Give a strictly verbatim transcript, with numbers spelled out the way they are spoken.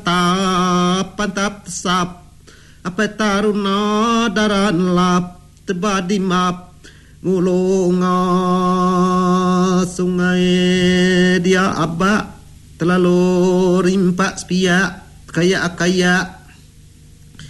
tap pantap sap apa taruna daran lap tebadi map ngulunga sungai dia abak terlalu rimpak sepiak kaya kaya